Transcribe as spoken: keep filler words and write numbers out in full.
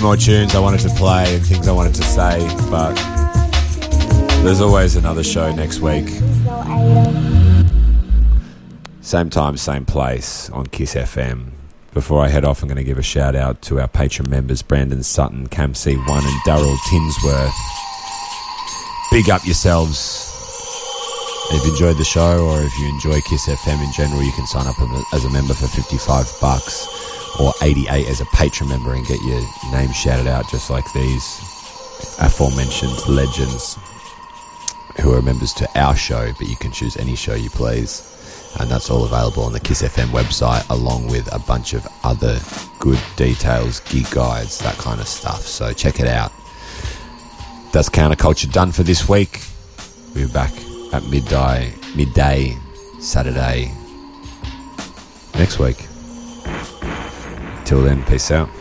more tunes I wanted to play and things I wanted to say, but there's always another show next week. Same time, same place on Kiss F M. Before I head off, I'm going to give a shout out to our Patreon members, Brandon Sutton, Cam C one and Daryl Tinsworth. Big up yourselves. If you enjoyed the show, or if you enjoy Kiss F M in general, you can sign up as a member for fifty-five bucks or eighty-eight as a Patreon member and get your name shouted out just like these aforementioned legends who are members to our show, but you can choose any show you please. And that's all available on the Kiss F M website, along with a bunch of other good details, gig guides, that kind of stuff. So check it out. That's Counterculture done for this week. We'll be back at midday, midday Saturday next week. Till then, peace out.